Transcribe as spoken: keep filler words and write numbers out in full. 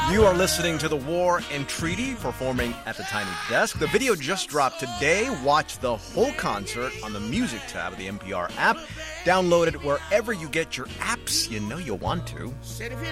You are listening to The War and Treaty, performing at the Tiny Desk. The video just dropped today. Watch the whole concert on the music tab of the N P R app. Download it wherever you get your apps. You know you'll want to. Said if you